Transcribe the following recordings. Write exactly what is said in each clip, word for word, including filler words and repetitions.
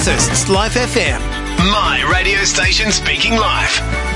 Bathurst's Life F M. My radio station speaking live.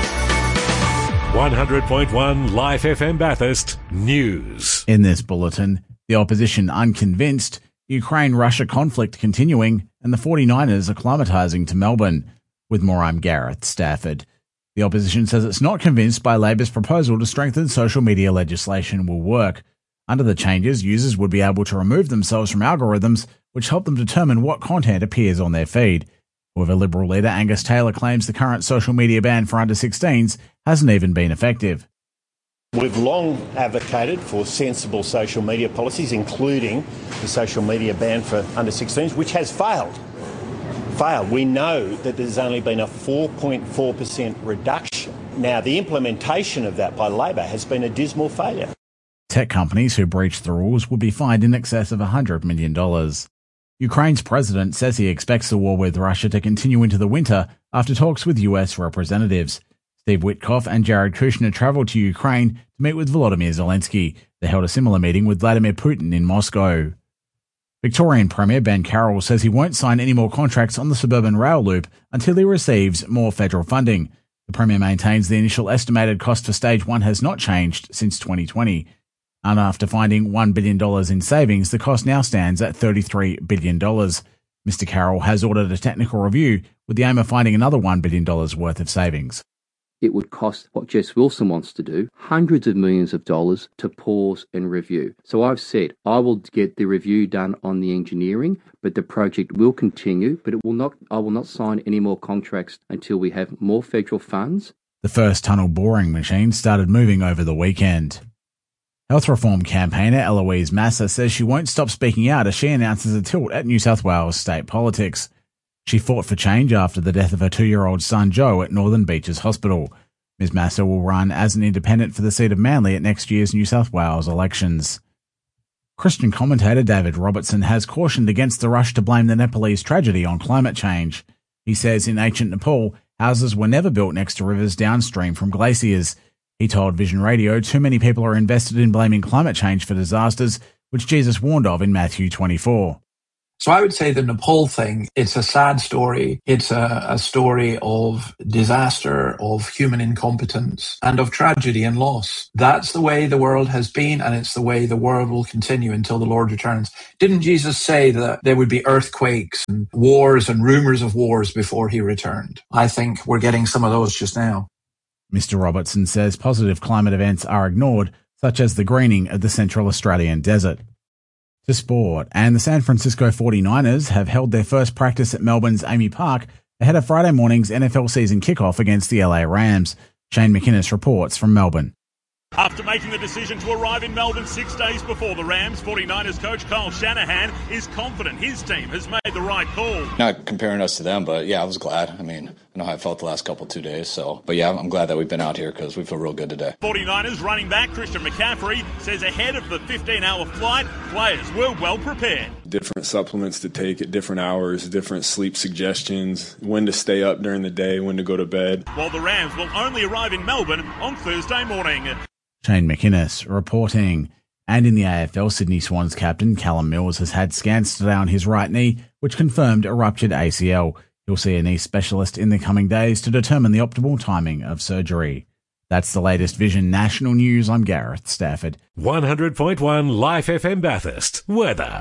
one hundred point one Life F M Bathurst News. In this bulletin, the opposition unconvinced, Ukraine-Russia conflict continuing, and the forty-niners acclimatising to Melbourne. With more, I'm Gareth Stafford. The opposition says it's not convinced by Labor's proposal to strengthen social media legislation will work. Under the changes, users would be able to remove themselves from algorithms which help them determine what content appears on their feed. However, Liberal leader Angus Taylor claims the current social media ban for under sixteens hasn't even been effective. We've long advocated for sensible social media policies, including the social media ban for under sixteens, which has failed. Failed. We know that there's only been a four point four percent reduction. Now, the implementation of that by Labor has been a dismal failure. Tech companies who breach the rules would be fined in excess of one hundred million dollars. Ukraine's president says he expects the war with Russia to continue into the winter after talks with U S representatives. Steve Witkoff and Jared Kushner travelled to Ukraine to meet with Volodymyr Zelensky. They held a similar meeting with Vladimir Putin in Moscow. Victorian Premier Ben Carroll says he won't sign any more contracts on the suburban rail loop until he receives more federal funding. The Premier maintains the initial estimated cost for Stage one has not changed since twenty twenty. And after finding one billion dollars in savings, the cost now stands at thirty-three billion dollars. Mister Carroll has ordered a technical review with the aim of finding another one billion dollars worth of savings. It would cost what Jess Wilson wants to do, hundreds of millions of dollars to pause and review. So I've said I will get the review done on the engineering, but the project will continue, but it will not. I will not sign any more contracts until we have more federal funds. The first tunnel boring machine started moving over the weekend. Health reform campaigner Eloise Massa says she won't stop speaking out as she announces a tilt at New South Wales state politics. She fought for change after the death of her two-year-old son Joe at Northern Beaches Hospital. Miz Massa will run as an independent for the seat of Manly at next year's New South Wales elections. Christian commentator David Robertson has cautioned against the rush to blame the Nepalese tragedy on climate change. He says in ancient Nepal, houses were never built next to rivers downstream from glaciers. He told Vision Radio too many people are invested in blaming climate change for disasters, which Jesus warned of in Matthew twenty-four. So I would say the Nepal thing, it's a sad story. It's a, a story of disaster, of human incompetence, and of tragedy and loss. That's the way the world has been, and it's the way the world will continue until the Lord returns. Didn't Jesus say that there would be earthquakes and wars and rumors of wars before he returned? I think we're getting some of those just now. Mister Robertson says positive climate events are ignored, such as the greening of the Central Australian desert. To sport, and the San Francisco forty-niners have held their first practice at Melbourne's Amy Park ahead of Friday morning's N F L season kickoff against the L A Rams. Shane McInnes reports from Melbourne. After making the decision to arrive in Melbourne six days before the Rams, forty-niners coach Kyle Shanahan is confident his team has made the right call. Not comparing us to them, but yeah, I was glad. I mean, I know how I felt the last couple, two days. So, but yeah, I'm glad that we've been out here because we feel real good today. forty-niners running back Christian McCaffrey says ahead of the fifteen-hour flight, players were well prepared. Different supplements to take at different hours, different sleep suggestions, when to stay up during the day, when to go to bed. While the Rams will only arrive in Melbourne on Thursday morning. Shane McInnes reporting. And in the A F L, Sydney Swans captain Callum Mills has had scans today on his right knee, which confirmed a ruptured A C L. He'll see a knee specialist in the coming days to determine the optimal timing of surgery. That's the latest Vision National News. I'm Gareth Stafford. one hundred point one Life F M Bathurst. Weather.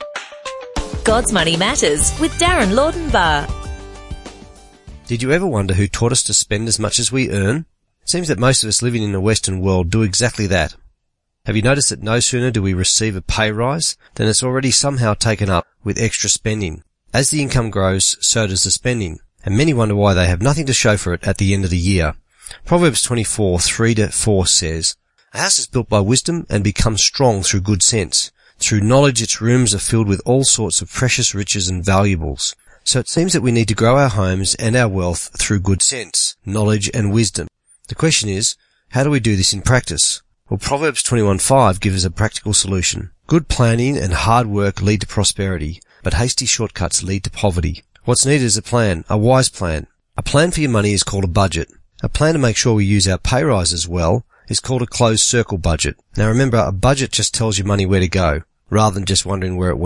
God's Money Matters with Darren Laudenbar. Did you ever wonder who taught us to spend as much as we earn? It seems that most of us living in the Western world do exactly that. Have you noticed that no sooner do we receive a pay rise than it's already somehow taken up with extra spending? As the income grows, so does the spending, and many wonder why they have nothing to show for it at the end of the year. Proverbs twenty-four, three to four says, "A house is built by wisdom and becomes strong through good sense. Through knowledge its rooms are filled with all sorts of precious riches and valuables." So it seems that we need to grow our homes and our wealth through good sense, knowledge and wisdom. The question is, how do we do this in practice? Well, Proverbs twenty-one five gives us a practical solution. Good planning and hard work lead to prosperity, but hasty shortcuts lead to poverty. What's needed is a plan, a wise plan. A plan for your money is called a budget. A plan to make sure we use our pay rises well is called a closed circle budget. Now remember, a budget just tells your money where to go, rather than just wondering where it went.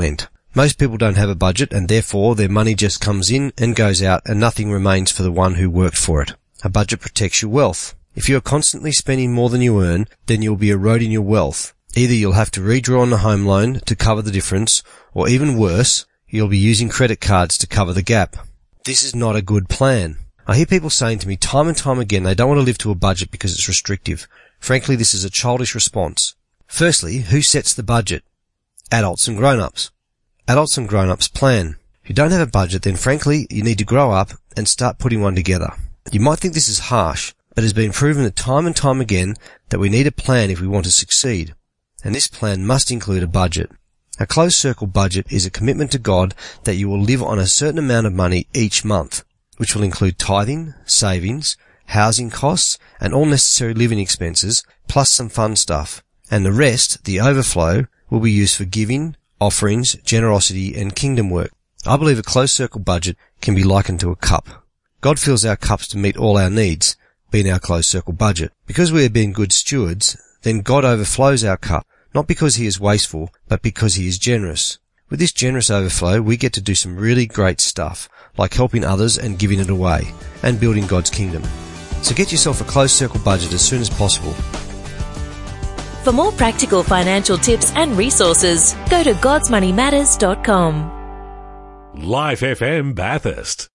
Most people don't have a budget, and therefore their money just comes in and goes out and nothing remains for the one who worked for it. A budget protects your wealth. If you are constantly spending more than you earn, then you'll be eroding your wealth. Either you'll have to redraw on the home loan to cover the difference, or even worse, you'll be using credit cards to cover the gap. This is not a good plan. I hear people saying to me time and time again they don't want to live to a budget because it's restrictive. Frankly, this is a childish response. Firstly, who sets the budget? Adults and grown-ups. Adults and grown-ups plan. If you don't have a budget, then frankly, you need to grow up and start putting one together. You might think this is harsh, but it has been proven that time and time again that we need a plan if we want to succeed. And this plan must include a budget. A closed circle budget is a commitment to God that you will live on a certain amount of money each month, which will include tithing, savings, housing costs, and all necessary living expenses, plus some fun stuff. And the rest, the overflow, will be used for giving, offerings, generosity, and kingdom work. I believe a closed circle budget can be likened to a cup. God fills our cups to meet all our needs, being our closed circle budget. Because we are being good stewards, then God overflows our cup, not because he is wasteful, but because he is generous. With this generous overflow, we get to do some really great stuff, like helping others and giving it away, and building God's kingdom. So get yourself a closed circle budget as soon as possible. For more practical financial tips and resources, go to gods money matters dot com. Life F M Bathurst.